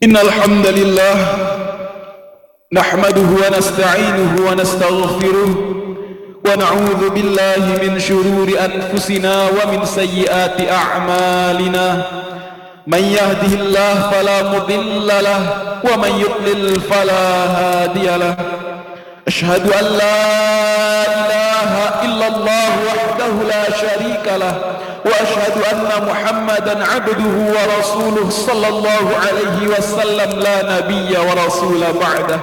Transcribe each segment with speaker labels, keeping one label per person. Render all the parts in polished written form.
Speaker 1: إن الحمد لله نحمده ونستعينه ونستغفره ونعوذ بالله من شرور أنفسنا ومن سيئات أعمالنا. من يهده الله فلا مضل له ومن يضلل فلا هادي له. أشهد أن لا إله إلا الله وحده لا شريك له وأشهد أن محمدا عبده ورسوله صلى الله عليه وسلم لا نبي ورسول بعده.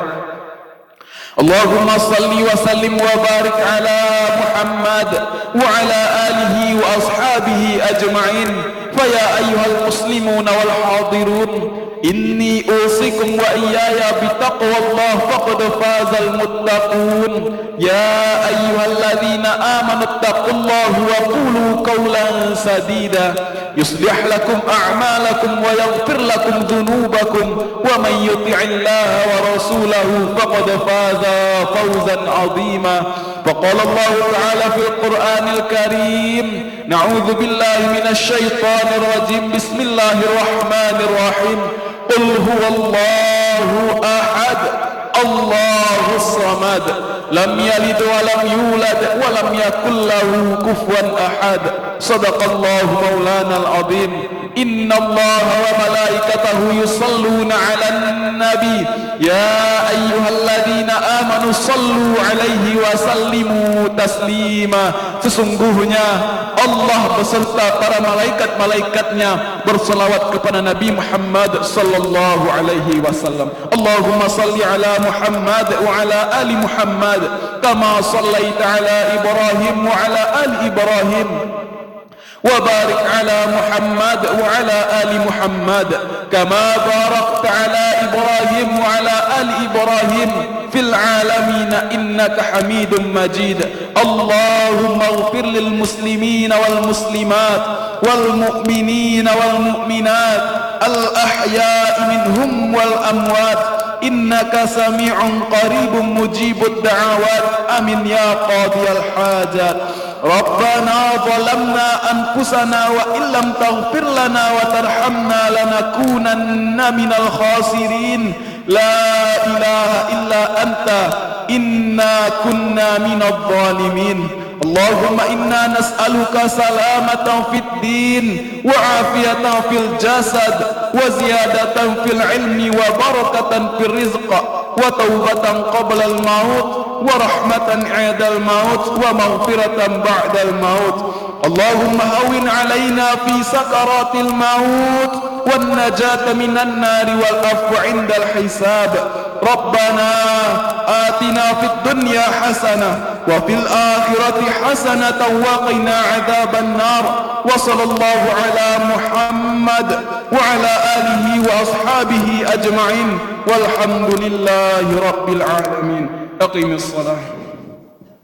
Speaker 1: اللهم صل وسلم وبارك على محمد وعلى آله وأصحابه أجمعين. فيا أيها المسلمون والحاضرون، إني أوصيكم وإياي بتقوى الله فقد فاز المتقون. يا أيها الذين آمنوا اتقوا الله وقولوا قولا سديدا يصلح لكم أعمالكم ويغفر لكم ذنوبكم، ومن يطع الله ورسوله فقد فاز فوزا عظيما. فقال الله تعالى في القرآن الكريم: نعوذ بالله من الشيطان الرجيم، بسم الله الرحمن الرحيم. قل هو الله أحد الله الصمد لم يلد ولم يولد ولم يكن له كفوا أحد. صدق الله مولانا العظيم. إن الله وملائكته يصلون على النبي يا أيها الذين آمنوا صلوا عليه وسلموا تسليما. Sesungguhnya Allah beserta para malaikat-malaikatnya berselawat kepada Nabi Muhammad sallallahu alaihi wasallam. Allahumma salli ala Muhammad wa ala ali Muhammad kama sallaita ala Ibrahim wa ala ali Ibrahim وبارك على محمد وعلى آل محمد كما باركت على إبراهيم وعلى آل إبراهيم في العالمين إنك حميد مجيد. اللهم اغفر للمسلمين والمسلمات والمؤمنين والمؤمنات الأحياء منهم والأموات إنك سميع قريب مجيب الدعوات. آمين يا قاضي الحاجات. ربنا ظلمنا أنفسنا وإن لم تغفر لنا وترحمنا لنكونن من الخاسرين. لا إله إلا أنت إنا كنا من الظالمين. اللهم إنا نسألك سلامة في الدين وعافية في الجسد وزيادة في العلم وبركة في الرزق وتوبة قبل الموت ورحمة عند الموت ومغفرة بعد الموت. اللهم هون علينا في سكرات الموت والنجاة من النار والعفو عند الحساب. ربنا آتنا في الدنيا حسنة وفي الآخرة حسنة وقنا عذاب النار. وصلى الله على محمد وعلى آله وأصحابه أجمعين والحمد لله رب العالمين. أقم الصلاة.